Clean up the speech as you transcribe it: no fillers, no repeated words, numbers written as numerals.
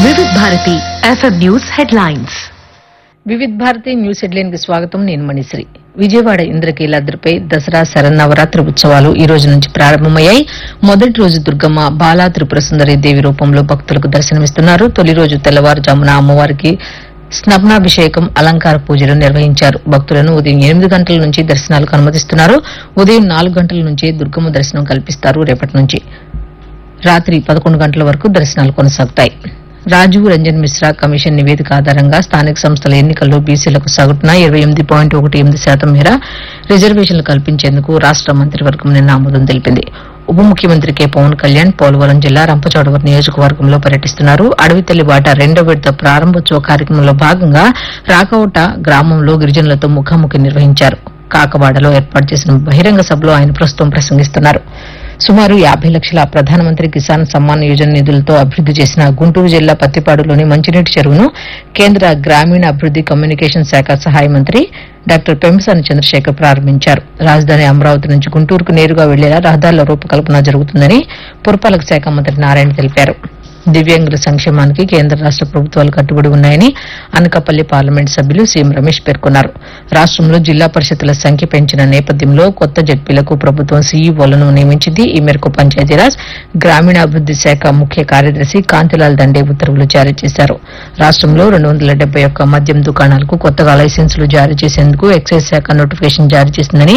వివిధ Bharati FM news headlines. వివిధ Bharati news headline కి స్వాగతం. నేను మణిశ్రీ. విజయవాడ ఇంద్రకీలాద్రిపై దసరా శరన్నవరాత్రి ఉత్సవాలు ఈ రోజు నుంచి ప్రారంభమయ్యాయి. మొదటి రోజు దుర్గమ్మ బాలా త్రిపుర సుందరి దేవి రూపంలో భక్తులకు దర్శనమిస్తున్నారు. తొలి రోజు తెల్లవారుజామున అమ్మవారికి స్నపనాభిషేకం, అలంకార పూజలు నిర్వహించారు. భక్తులను ఉదయం 8 గంటల నుంచి దర్శనాలకు అనుమతిస్తున్నారు. ఉదయం 4 గంటల నుంచి దుర్గమ్మ దర్శనం కల్పిస్తారు. రేపటి నుంచి రాత్రి 11 గంటల వరకు దర్శనాలు కొనసాగుతాయి. రాజీవ్ రంజన్ మిశ్రా కమిషన్ నివేదిక ఆధారంగా స్థానిక సంస్థల ఎన్నికల్లో బీసీలకు సగటున 28.18% మేర రిజర్వేషన్లు కల్పించేందుకు రాష్ట మంత్రివర్గం నిన్న ఆమోదం తెలిపింది. ఉప ముఖ్యమంత్రి కె పవన్ కళ్యాణ్ పోలవరం జిల్లా రంపచోడవరం నియోజకవర్గంలో పర్యటిస్తున్నారు. అడవితల్లి బాట 2వ విడత ప్రారంభోత్సవ కార్యక్రమంలో భాగంగా రాకౌట గ్రామంలో గిరిజనులతో ముఖాముఖి నిర్వహించారు. కాకవాడలో ఏర్పాటు చేసిన బహిరంగ సభలో ఆయన ప్రస్తుతం ప్రసంగిస్తున్నారు. సుమారు 50 లక్షల ప్రధానమంత్రి కిసాన్ సమ్మాన్ యోజన నిధులతో అభివృద్ది చేసిన గుంటూరు జిల్లా పత్తిపాడులోని మంచినీటి చెరువును కేంద్ర గ్రామీణ అభివృద్ది కమ్యూనికేషన్ శాఖ సహాయ మంత్రి డాక్టర్ పెంసాని చంద్రశేఖర్ ప్రారంభించారు. రాజధాని అమరావతి నుంచి గుంటూరుకు నేరుగా వెళ్లేలా రహదారుల రూపకల్పన జరుగుతుందని పురపాలక శాఖ మంత్రి నారాయణ తెలిపారు. దివ్యాంగుల సంక్షేమానికి కేంద్ర రాష్ట ప్రభుత్వాలు కట్టుబడి ఉన్నాయని అనకాపల్లి పార్లమెంట్ సభ్యులు సీఎం రమేష్ పేర్కొన్నారు. రాష్టంలో జిల్లా పరిషత్ల సంఖ్య పెంచిన నేపథ్యంలో కొత్త జడ్పీలకు ప్రభుత్వం సీఈఓలను నియమించింది. ఈ మేరకు పంచాయతీరాజ్ గ్రామీణాభివృద్ది శాఖ ముఖ్య కార్యదర్శి కాంతిలాల్ దండే ఉత్తర్వులు జారీ చేశారు. రాష్టంలో 271 మద్యం దుకాణాలకు కొత్తగా లైసెన్సులు జారీ చేసేందుకు ఎక్సైజ్ శాఖ నోటిఫికేషన్ జారీ చేసిందని